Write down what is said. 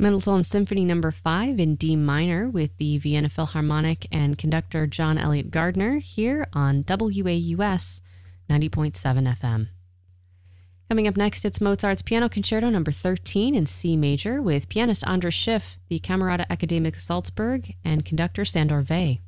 Mendelssohn Symphony No. 5 in D minor with the Vienna Philharmonic and conductor John Elliott Gardner here on WAUS 90.7 FM. Coming up next, it's Mozart's Piano Concerto No. 13 in C major with pianist Andras Schiff, the Camerata Akademik Salzburg, and conductor Sandor Weil.